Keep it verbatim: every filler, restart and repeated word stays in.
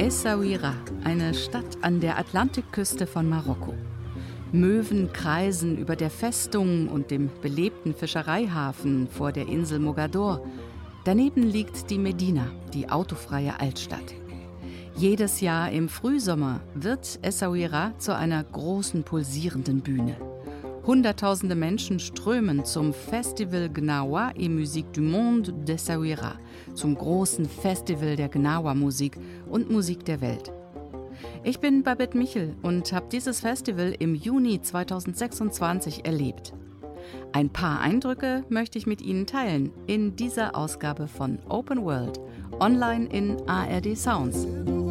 Essaouira, eine Stadt an der Atlantikküste von Marokko. Möwen kreisen über der Festung und dem belebten Fischereihafen vor der Insel Mogador. Daneben liegt die Medina, die autofreie Altstadt. Jedes Jahr im Frühsommer wird Essaouira zu einer großen, pulsierenden Bühne. Hunderttausende Menschen strömen zum Festival Gnawa et Musique du Monde d'Essaouira, zum großen Festival der Gnawa-Musik und Musik der Welt. Ich bin Babette Michel und habe dieses Festival im Juni zweitausendsechsundzwanzig erlebt. Ein paar Eindrücke möchte ich mit Ihnen teilen in dieser Ausgabe von Open World, online in A R D Sounds.